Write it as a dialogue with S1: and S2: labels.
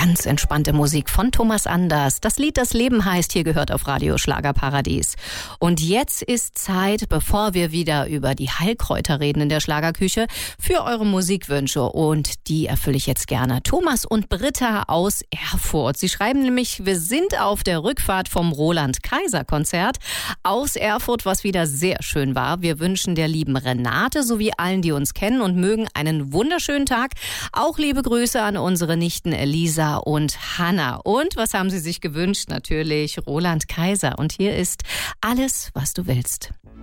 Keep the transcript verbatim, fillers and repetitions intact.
S1: Ganz entspannte Musik von Thomas Anders. Das Lied Das Leben heißt, hier gehört auf Radio Schlagerparadies. Und jetzt ist Zeit, bevor wir wieder über die Heilkräuter reden in der Schlagerküche, für eure Musikwünsche. Und die erfülle ich jetzt gerne. Thomas und Britta aus Erfurt. Sie schreiben nämlich, wir sind auf der Rückfahrt vom Roland-Kaiser-Konzert aus Erfurt, was wieder sehr schön war. Wir wünschen der lieben Renate sowie allen, die uns kennen und mögen, einen wunderschönen Tag. Auch liebe Grüße an unsere Nichten Elisa und Hanna. Und was haben sie sich gewünscht? Natürlich Roland Kaiser. Und hier ist Alles, was du willst.